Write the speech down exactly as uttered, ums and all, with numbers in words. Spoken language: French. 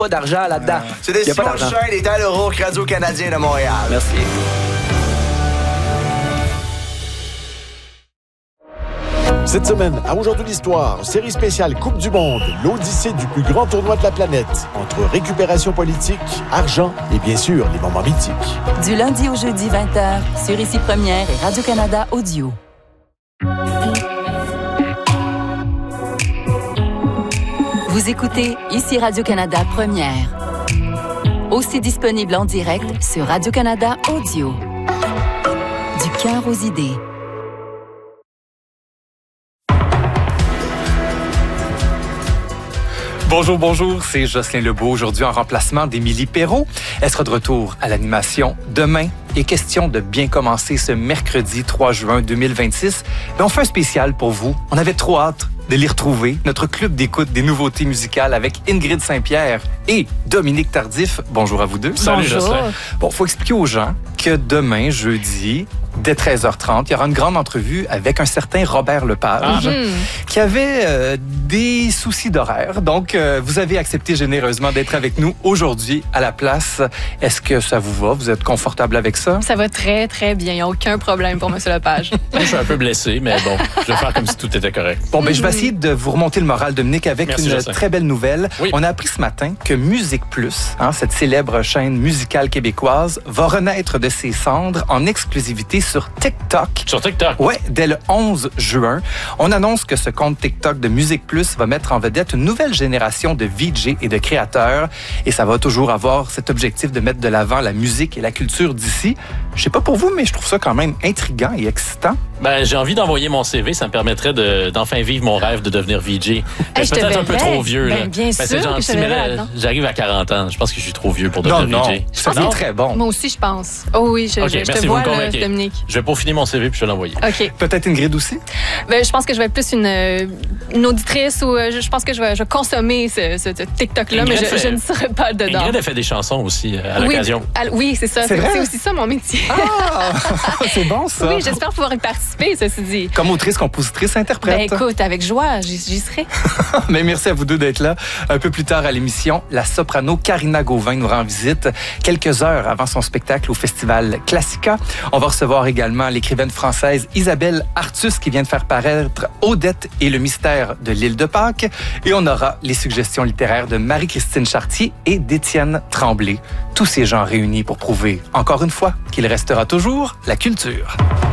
Pas d'argent là-dedans. Euh, C'était Simon Duchesne, était à l'Euro Radio-Canadien de Montréal. Merci. Cette semaine, à Aujourd'hui l'Histoire, série spéciale Coupe du Monde, l'odyssée du plus grand tournoi de la planète, entre récupération politique, argent et bien sûr les moments mythiques. Du lundi au jeudi vingt heures, sur Ici Première et Radio-Canada Audio. Vous écoutez Ici Radio-Canada Première. Aussi disponible en direct sur Radio-Canada Audio. Du cœur aux idées. Bonjour, bonjour, c'est Jocelyn Lebeau, aujourd'hui en remplacement d'Émilie Perrault. Elle sera de retour à l'animation demain. Et question de bien commencer ce mercredi trois juin deux mille vingt-six. Mais on fait un spécial pour vous. On avait trop hâte de les retrouver. Notre club d'écoute des nouveautés musicales avec Ingrid Saint-Pierre et Dominique Tardif. Bonjour à vous deux. Salut Jocelyn. Bon, il faut expliquer aux gens que demain, jeudi, dès treize heures trente, il y aura une grande entrevue avec un certain Robert Lepage ah. qui avait euh, des soucis d'horaire. Donc, euh, vous avez accepté généreusement d'être avec nous aujourd'hui à la place. Est-ce que ça vous va? Vous êtes confortable avec ça? Ça va très, très bien. Il n'y a aucun problème pour M. Lepage. Moi, je suis un peu blessé, mais bon, je vais faire comme si tout était correct. Bon, ben, je vais essayer de vous remonter le moral, Dominique, avec Merci, une Jocelyn. Très belle nouvelle. Oui. On a appris ce matin que Musique Plus, hein, cette célèbre chaîne musicale québécoise, va renaître de ses cendres en exclusivité sur TikTok. Sur TikTok? Oui, dès le onze juin. On annonce que ce compte TikTok de Musique Plus va mettre en vedette une nouvelle génération de V J et de créateurs. Et ça va toujours avoir cet objectif de mettre de l'avant la musique et la culture d'ici. Je sais pas pour vous, mais je trouve ça quand même intriguant et excitant. Ben, j'ai envie d'envoyer mon C V. Ça me permettrait de, d'enfin vivre mon rêve de devenir V J. Hey, peut-être un peu trop vieux. Ben, là. bien ben, sûr c'est gentil, que je mais là, là, j'arrive à quarante ans. Je pense que je suis trop vieux pour devenir non, V J. Non, ça c'est très bon. Moi aussi, je pense. Oh oui, je, okay, je, je merci, te vois, là, Dominique. Je vais peaufiner mon C V puis je vais l'envoyer. OK. Peut-être Ingrid aussi? Ben, je pense que je vais être plus une, une auditrice ou je, je pense que je vais, je vais consommer ce, ce, ce TikTok-là, Ingrid mais je, fait, je ne serai pas dedans. Ingrid a fait des chansons aussi à l'occasion. Oui, oui c'est ça. C'est, c'est, c'est aussi ça mon métier. Ah! C'est bon, ça. Oui, j'espère pouvoir y participer, ceci dit. Comme autrice, compositrice, interprète. Ben écoute, avec joie, j'y, j'y serai. Mais merci à vous deux d'être là. Un peu plus tard à l'émission, la soprano Karina Gauvin nous rend visite quelques heures avant son spectacle au Festival Classica. On va recevoir également l'écrivaine française Isabelle Artus qui vient de faire paraître Odette et le mystère de l'île de Pâques. Et on aura les suggestions littéraires de Marie-Christine Chartier et d'Étienne Tremblay. Tous ces gens réunis pour prouver, encore une fois, qu'il restera toujours la culture.